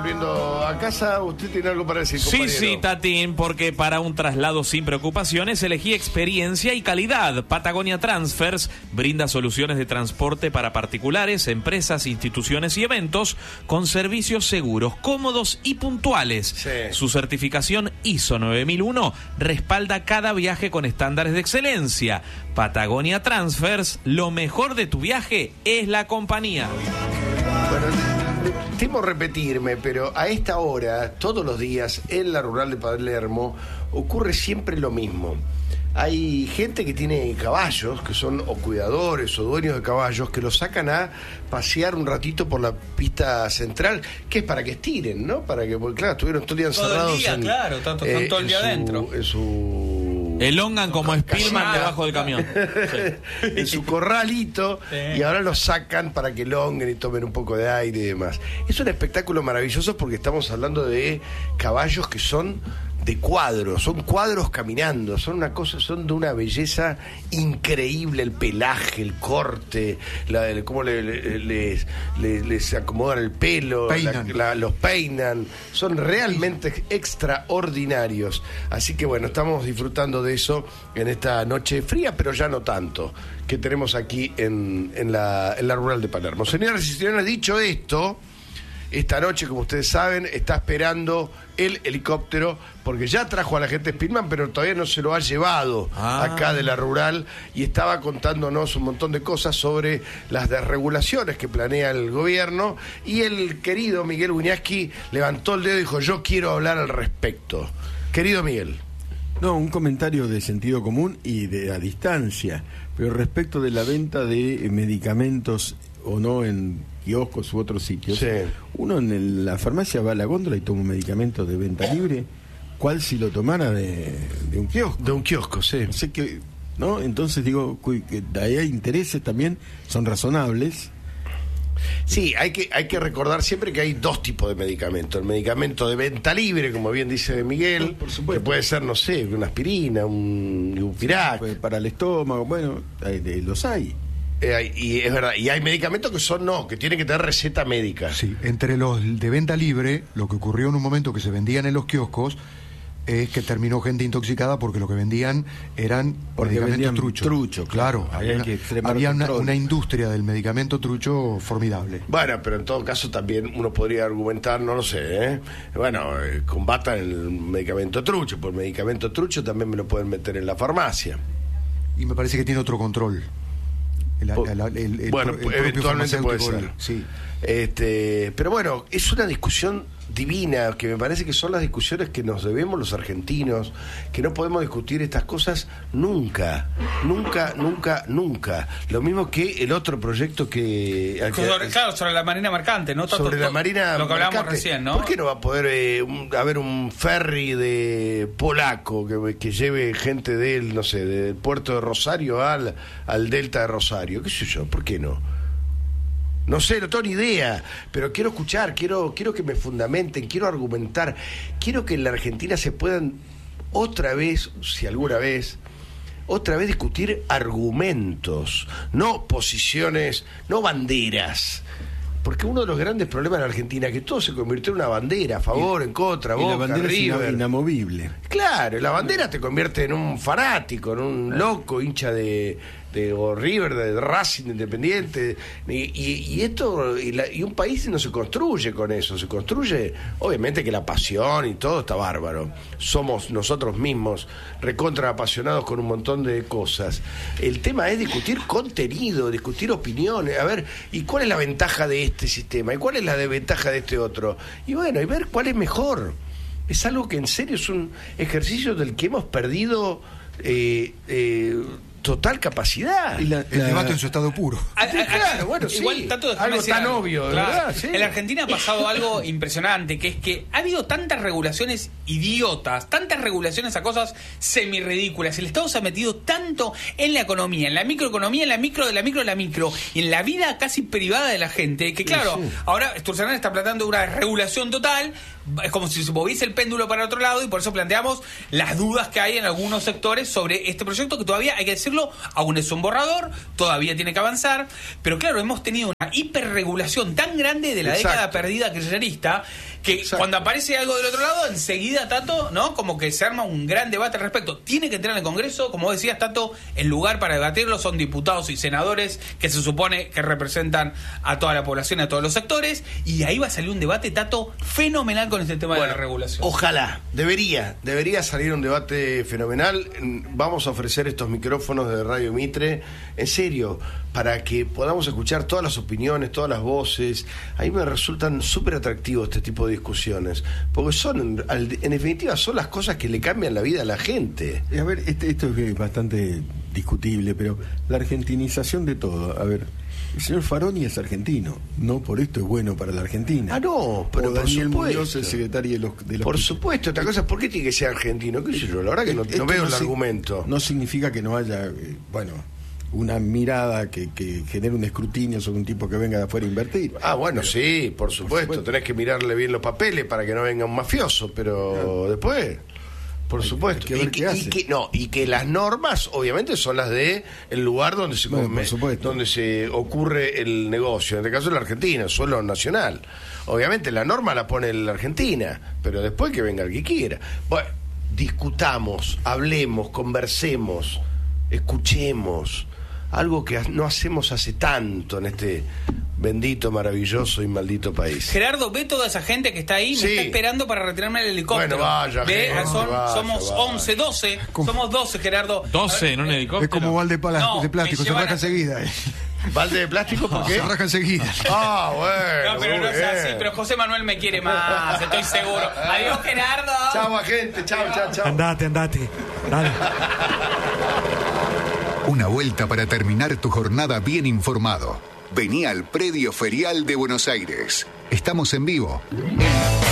volviendo a casa. ¿Usted tiene algo para decir, compañero? Sí, Tatín, porque para un traslado sin preocupaciones elegí experiencia y calidad. Patagonia Transfers brinda soluciones de transporte para particulares, empresas, instituciones y eventos con servicios seguros, cómodos y puntuales. Sí. Su certificación ISO 9001 respalda cada viaje con estándares de excelencia. Patagonia Transfers, lo mejor de tu viaje es la compañía. Bueno, temo repetirme, pero a esta hora, todos los días, en la rural de Palermo, ocurre siempre lo mismo. Hay gente que tiene caballos, que son o cuidadores o dueños de caballos, que los sacan a pasear un ratito por la pista central, que es para que estiren, ¿no? Para que, porque claro, estuvieron todo el día encerrados. Todo el día, claro, están todo el día adentro. Elongan como Spielman debajo del camión. Sí. En su corralito, sí. Y ahora los sacan para que elonguen y tomen un poco de aire y demás. Es un espectáculo maravilloso porque estamos hablando de caballos que son de cuadros, son cuadros caminando, son de una belleza increíble, el pelaje, el corte, cómo les acomodan el pelo, los peinan, son realmente extraordinarios. Así que bueno, estamos disfrutando de eso en esta noche fría, pero ya no tanto, que tenemos aquí en la rural de Palermo. Señoras y señores, dicho esto, esta noche, como ustedes saben, está esperando el helicóptero, porque ya trajo a la gente Spielman, pero todavía no se lo ha llevado acá de la rural, y estaba contándonos un montón de cosas sobre las desregulaciones que planea el gobierno, y el querido Miguel Wiñaski levantó el dedo y dijo: yo quiero hablar al respecto. Querido Miguel. No, un comentario de sentido común y a distancia, pero respecto de la venta de medicamentos o no en kioscos u otros sitios. Sí. Uno en la farmacia va a la góndola y toma un medicamento de venta libre, ¿cuál si lo tomara de un kiosco? De un kiosco, sí. No sé qué, ¿no? Entonces digo, que de ahí hay intereses también, son razonables. Sí, hay que recordar siempre que hay dos tipos de medicamentos. El medicamento de venta libre, como bien dice Miguel, por supuesto, que puede ser, no sé, una aspirina, un Pirac. Sí, para el estómago, bueno, los hay. Y es verdad, y hay medicamentos que tienen que tener receta médica. Sí, entre los de venta libre, lo que ocurrió en un momento que se vendían en los kioscos es que terminó gente intoxicada porque lo que vendían eran medicamentos trucho. Claro, había una industria del medicamento trucho formidable. Bueno, pero en todo caso también uno podría argumentar, no lo sé, combatan el medicamento trucho, porque el medicamento trucho también me lo pueden meter en la farmacia. Y me parece que tiene otro control. Eventualmente puede ser. Sí. Pero bueno, es una discusión divina, que me parece que son las discusiones que nos debemos los argentinos, que no podemos discutir estas cosas nunca. Lo mismo que el otro proyecto sobre la marina mercante, ¿no? Sobre la marina lo que hablábamos recién, ¿no? ¿Por qué no va a poder haber un ferry de polaco que lleve gente del puerto de Rosario al delta de Rosario? ¿Qué sé yo? ¿Por qué no? No sé, no tengo ni idea, pero quiero escuchar, quiero que me fundamenten, quiero argumentar, quiero que en la Argentina se puedan otra vez, si alguna vez, discutir argumentos, no posiciones, no banderas. Porque uno de los grandes problemas en la Argentina es que todo se convirtió en una bandera, a favor, en contra, Boca, la bandera River. Es inamovible. Claro, la bandera te convierte en un fanático, en un loco, hincha de River, de Racing, de Independiente, y un país no se construye con eso, se construye, obviamente que la pasión y todo está bárbaro, somos nosotros mismos recontra apasionados con un montón de cosas. El tema es discutir contenido, discutir opiniones, a ver, ¿y cuál es la ventaja de este sistema? ¿Y cuál es la desventaja de este otro? Y bueno, y ver cuál es mejor. Es algo que en serio es un ejercicio del que hemos perdido total capacidad. El debate en su estado puro. Claro, bueno, sí. Igual, algo tan obvio, claro, ¿verdad? Sí. En la Argentina ha pasado algo impresionante, que es que ha habido tantas regulaciones idiotas, tantas regulaciones a cosas semi-ridículas. El Estado se ha metido tanto en la economía, en la microeconomía, en la micro de la micro de la micro, y en la vida casi privada de la gente, que claro, ahora Sturzenegger está planteando una regulación total, es como si se moviese el péndulo para otro lado, y por eso planteamos las dudas que hay en algunos sectores sobre este proyecto, que todavía, hay que decirlo, aún es un borrador, todavía tiene que avanzar, pero claro, hemos tenido una hiperregulación tan grande de la década perdida kirchnerista, que cuando aparece algo del otro lado, enseguida, Tato, ¿no? Como que se arma un gran debate al respecto. Tiene que entrar en el Congreso, como decías, Tato, el lugar para debatirlo son diputados y senadores que se supone que representan a toda la población, a todos los sectores, y ahí va a salir un debate, Tato, fenomenal con este tema de la regulación. Ojalá, debería salir un debate fenomenal. Vamos a ofrecer estos micrófonos de Radio Mitre, en serio, para que podamos escuchar todas las opiniones, todas las voces. A mí me resultan súper atractivos este tipo de discusiones, porque son, en definitiva, son las cosas que le cambian la vida a la gente. A ver, esto es bastante discutible, pero la argentinización de todo, a ver, el señor Faroni es argentino, no por esto es bueno para la Argentina. Ah, no, pero por Daniel supuesto. Muñoz, el secretario de los por supuesto, otra cosa es ¿por qué tiene que ser argentino? ¿Qué sé yo? La verdad que no veo el argumento. No significa que no haya, una mirada que genere un escrutinio sobre un tipo que venga de afuera a invertir. Ah, bueno, sí, por supuesto. Tenés que mirarle bien los papeles para que no venga un mafioso, pero después, por supuesto. Hay que ver qué hace. Y que las normas, obviamente, son las de el lugar donde se ocurre el negocio. En este caso, la Argentina, suelo nacional. Obviamente, la norma la pone la Argentina, pero después que venga el que quiera. Bueno, discutamos, hablemos, conversemos, escuchemos. Algo que no hacemos hace tanto en este bendito, maravilloso y maldito país. Gerardo, ve toda esa gente que está ahí, me está esperando para retirarme el helicóptero. Bueno, vaya, somos 11, 12. Somos 12, Gerardo. 12 en un helicóptero. Es como balde de plástico, se raja enseguida. ¿Balde de plástico por qué? Se raja enseguida. Ah, bueno. No, pero no es así. Pero José Manuel me quiere más, estoy seguro. Adiós, Gerardo. Chao, gente. Chao. Andate. Dale. Una vuelta para terminar tu jornada bien informado. Vení al Predio Ferial de Buenos Aires. Estamos en vivo.